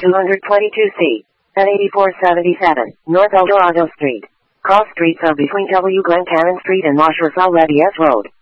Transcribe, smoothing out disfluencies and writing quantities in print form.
222C, at 8477, North El Dorado Street. Cross streets are between W. Glencairn Street and Marsh Rosal Reddy S. Road.